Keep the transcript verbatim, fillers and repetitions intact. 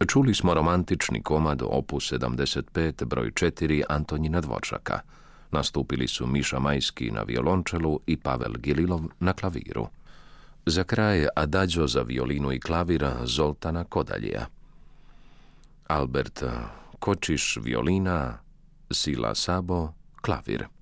Čuli smo romantični komad opus sedamdeset pet broj četiri Antonjina Dvořaka. Nastupili su Miša Majski na violončelu i Pavel Gililov na klaviru. Za kraj Adagio za violinu i klavir Zoltana Kodaljija. Albert Kočiš violina, Sila Sabo klavir.